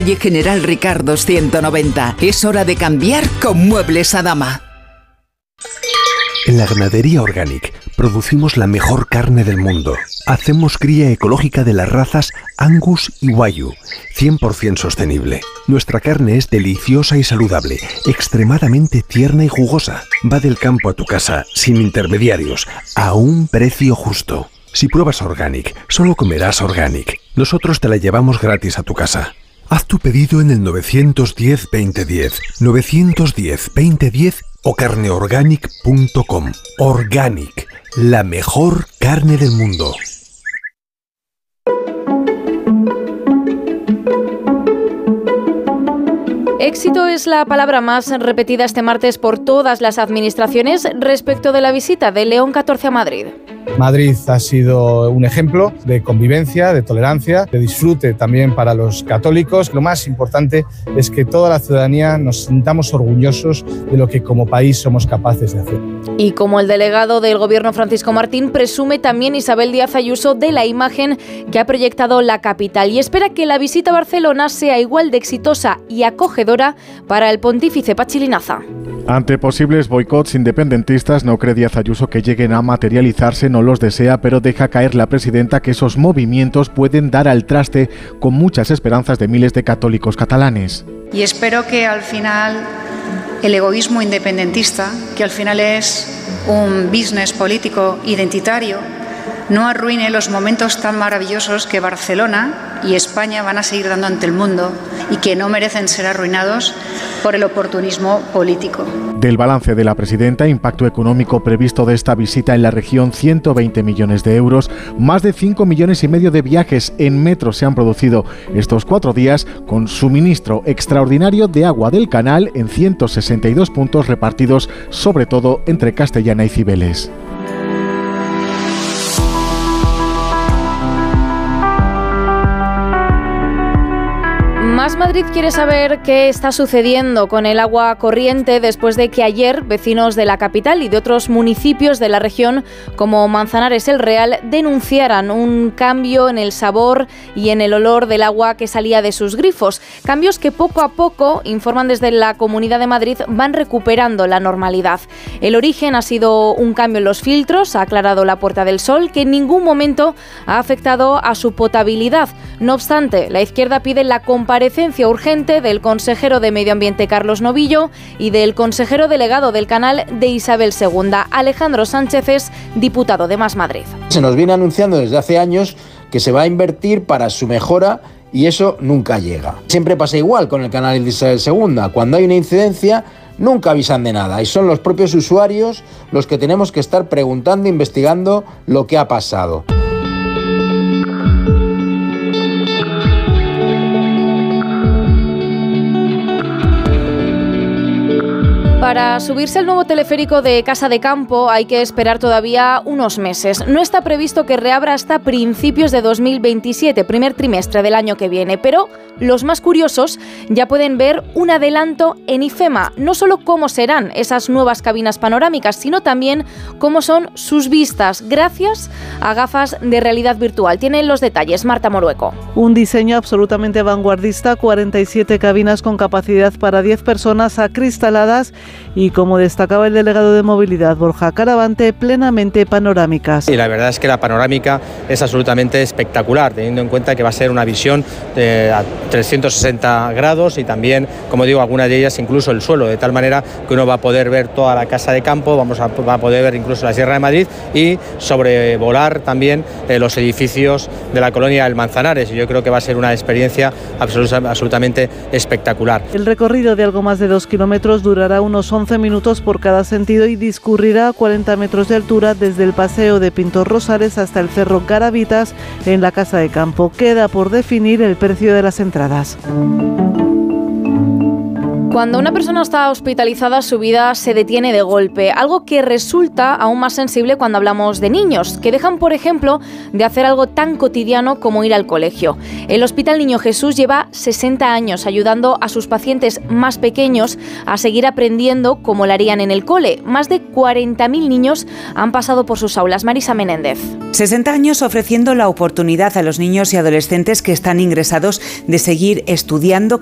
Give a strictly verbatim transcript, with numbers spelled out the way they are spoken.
Y General Ricardo ciento noventa. Es hora de cambiar con Muebles Adama. En la Ganadería Organic producimos la mejor carne del mundo. Hacemos cría ecológica de las razas Angus y Wagyu, cien por ciento sostenible. Nuestra carne es deliciosa y saludable, extremadamente tierna y jugosa. Va del campo a tu casa, sin intermediarios, a un precio justo. Si pruebas Organic, solo comerás Organic. Nosotros te la llevamos gratis a tu casa. Haz tu pedido en el nueve uno cero, veinte diez, nueve uno cero, veinte diez o carneorganic punto com. Organic, la mejor carne del mundo. Éxito es la palabra más repetida este martes por todas las administraciones respecto de la visita de León catorce a Madrid. Madrid ha sido un ejemplo de convivencia, de tolerancia, de disfrute también para los católicos. Lo más importante es que toda la ciudadanía nos sintamos orgullosos de lo que como país somos capaces de hacer. Y como el delegado del Gobierno Francisco Martín, presume también Isabel Díaz Ayuso de la imagen que ha proyectado la capital y espera que la visita a Barcelona sea igual de exitosa y acogedora para el pontífice Pachi Linaza. Ante posibles boicots independentistas, no cree Díaz Ayuso que lleguen a materializarse, no los desea, pero deja caer la presidenta que esos movimientos pueden dar al traste con muchas esperanzas de miles de católicos catalanes. Y espero que al final el egoísmo independentista, que al final es un business político identitario, no arruine los momentos tan maravillosos que Barcelona y España van a seguir dando ante el mundo y que no merecen ser arruinados por el oportunismo político. Del balance de la presidenta, impacto económico previsto de esta visita en la región, ciento veinte millones de euros, más de cinco millones y medio de viajes en metro se han producido estos cuatro días, con suministro extraordinario de agua del canal en ciento sesenta y dos puntos repartidos sobre todo entre Castellana y Cibeles. Más Madrid quiere saber qué está sucediendo con el agua corriente después de que ayer vecinos de la capital y de otros municipios de la región como Manzanares el Real denunciaran un cambio en el sabor y en el olor del agua que salía de sus grifos. Cambios que poco a poco, informan desde la Comunidad de Madrid, van recuperando la normalidad. El origen ha sido un cambio en los filtros, ha aclarado la Puerta del Sol, que en ningún momento ha afectado a su potabilidad. No obstante, la izquierda pide la comparecencia urgente del consejero de Medio Ambiente Carlos Novillo y del consejero delegado del canal de Isabel segunda. Alejandro Sánchez es diputado de Más Madrid. Se nos viene anunciando desde hace años que se va a invertir para su mejora y eso nunca llega. Siempre pasa igual con el canal de Isabel segunda. Cuando hay una incidencia, nunca avisan de nada y son los propios usuarios los que tenemos que estar preguntando e investigando lo que ha pasado. Para subirse al nuevo teleférico de Casa de Campo hay que esperar todavía unos meses. No está previsto que reabra hasta principios de dos mil veintisiete, primer trimestre del año que viene, pero los más curiosos ya pueden ver un adelanto en IFEMA, no solo cómo serán esas nuevas cabinas panorámicas, sino también cómo son sus vistas, gracias a gafas de realidad virtual. Tienen los detalles Marta Morueco. Un diseño absolutamente vanguardista, cuarenta y siete cabinas con capacidad para diez personas acristaladas y, como destacaba el delegado de movilidad Borja Caravante, plenamente panorámicas. Y la verdad es que la panorámica es absolutamente espectacular, teniendo en cuenta que va a ser una visión de a trescientos sesenta grados y también, como digo, algunas de ellas incluso el suelo, de tal manera que uno va a poder ver toda la Casa de Campo, vamos a, va a poder ver incluso la Sierra de Madrid y sobrevolar también eh, los edificios de la colonia del Manzanares. Y yo creo que va a ser una experiencia absoluta, absolutamente espectacular. El recorrido de algo más de dos kilómetros durará unos once minutos por cada sentido y discurrirá a cuarenta metros de altura desde el Paseo de Pintor Rosales hasta el Cerro Garavitas en la Casa de Campo. Queda por definir el precio de las entradas. Cuando una persona está hospitalizada, su vida se detiene de golpe, algo que resulta aún más sensible cuando hablamos de niños, que dejan, por ejemplo, de hacer algo tan cotidiano como ir al colegio. El Hospital Niño Jesús lleva sesenta años ayudando a sus pacientes más pequeños a seguir aprendiendo como lo harían en el cole. Más de cuarenta mil niños han pasado por sus aulas. Marisa Menéndez. sesenta años ofreciendo la oportunidad a los niños y adolescentes que están ingresados de seguir estudiando